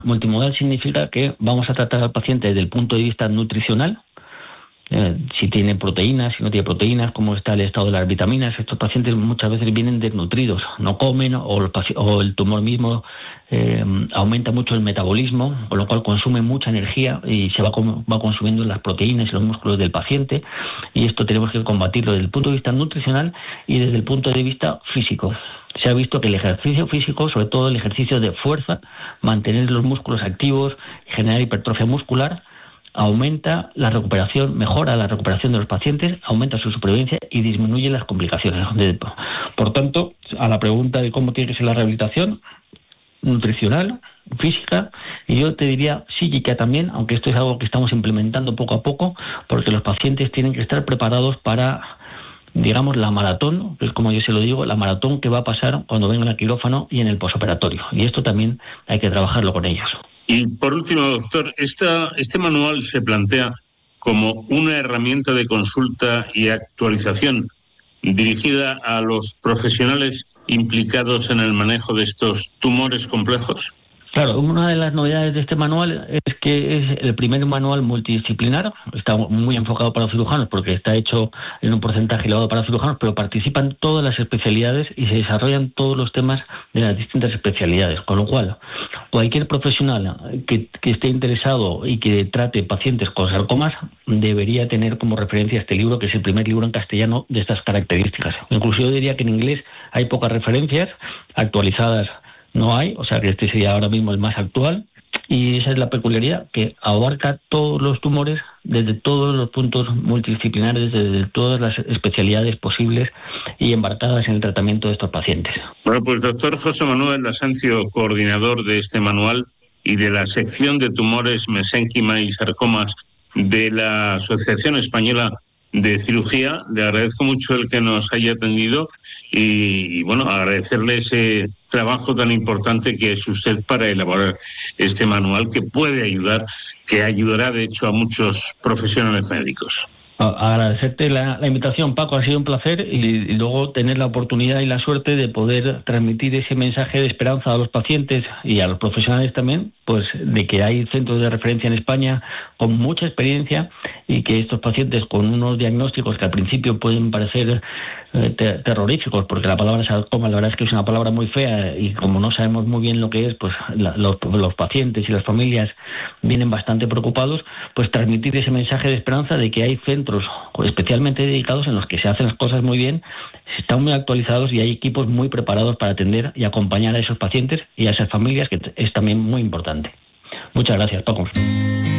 Multimodal significa que vamos a tratar al paciente desde el punto de vista nutricional, si tiene proteínas, si no tiene proteínas, cómo está el estado de las vitaminas. Estos pacientes muchas veces vienen desnutridos, no comen, o el tumor mismo aumenta mucho el metabolismo, con lo cual consume mucha energía y se va consumiendo las proteínas y los músculos del paciente, y esto tenemos que combatirlo desde el punto de vista nutricional y desde el punto de vista físico. Se ha visto que el ejercicio físico, sobre todo el ejercicio de fuerza, mantener los músculos activos, generar hipertrofia muscular, aumenta la recuperación, mejora la recuperación de los pacientes, aumenta su supervivencia y disminuye las complicaciones. Por tanto, a la pregunta de cómo tiene que ser la rehabilitación nutricional, física, y yo te diría psíquica también, aunque esto es algo que estamos implementando poco a poco, porque los pacientes tienen que estar preparados para, digamos, la maratón, que es como yo se lo digo, la maratón que va a pasar cuando vengan al quirófano y en el posoperatorio. Y esto también hay que trabajarlo con ellos. Y por último, doctor, este manual se plantea como una herramienta de consulta y actualización dirigida a los profesionales implicados en el manejo de estos tumores complejos. Claro, una de las novedades de este manual es que es el primer manual multidisciplinar. Está muy enfocado para cirujanos porque está hecho en un porcentaje elevado para cirujanos, pero participan todas las especialidades y se desarrollan todos los temas de las distintas especialidades. Con lo cual, cualquier profesional que esté interesado y que trate pacientes con sarcomas debería tener como referencia este libro, que es el primer libro en castellano de estas características. Incluso yo diría que en inglés hay pocas referencias actualizadas. No hay, o sea que este sería ahora mismo el más actual, y esa es la peculiaridad, que abarca todos los tumores desde todos los puntos multidisciplinares, desde todas las especialidades posibles y embarcadas en el tratamiento de estos pacientes. Bueno, pues doctor José Manuel Asencio, coordinador de este manual y de la sección de tumores, mesénquima y sarcomas de la Asociación Española de Cirugía, le agradezco mucho el que nos haya atendido y bueno, agradecerle ese trabajo tan importante que es usted para elaborar este manual que puede ayudar, que ayudará de hecho a muchos profesionales médicos. Agradecerte la invitación, Paco, ha sido un placer, y luego tener la oportunidad y la suerte de poder transmitir ese mensaje de esperanza a los pacientes y a los profesionales también, pues de que hay centros de referencia en España con mucha experiencia y que estos pacientes con unos diagnósticos que al principio pueden parecer terroríficos, porque la palabra sarcoma la verdad es que es una palabra muy fea y como no sabemos muy bien lo que es, pues los pacientes y las familias vienen bastante preocupados, pues transmitir ese mensaje de esperanza de que hay centros especialmente dedicados en los que se hacen las cosas muy bien, están muy actualizados y hay equipos muy preparados para atender y acompañar a esos pacientes y a esas familias, que es también muy importante. Muchas gracias, Paco.